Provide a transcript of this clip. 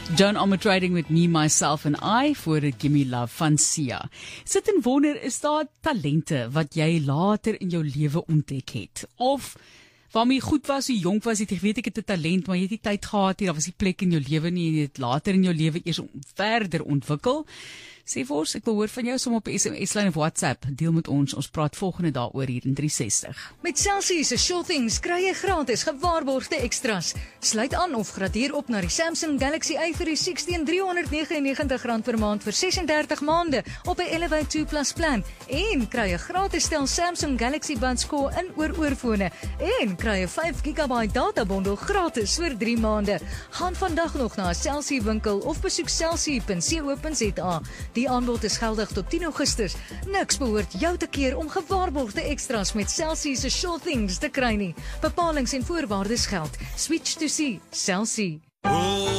Joan Armatrading met Me, Myself and I voor Gimme Love van Sia. Sit en wonder, is daar talente wat jy later in jou lewe ontdek het? Of waarmee jy goed was, jy jonk was, jy weet ek het 'n talent, maar jy het nie tyd gehad hier, daar was nie plek in jou lewe nie, jy het later in jou lewe eers verder ontwikkel. Sê vir ons, ek wil hoor van jou, som op SMS-lyn of WhatsApp, deel met ons praat volgende daaroor hier in 360. Met Cell C se Sure Things kry jy gratis gewaarborgde extras. Sluit aan of gradeer op na die Samsung Galaxy A vir die R16,399 per maand vir 36 maande op 'n Elevate 2 Plus plan en kry 'n gratis stel Samsung Galaxy Buds Core in oorfone en kry 'n 5 GB data bundel gratis vir 3 maande. Gaan vandag nog na 'n Cell C winkel of besoek cellc.co.za. Die aanbod is geldig tot 10 Augustus. Niks behoort jou te keer om gewaarborgde extras met Cell C se Sure Things te kry nie. Bepalings en voorwaardes geld. Switch to C. Cell C.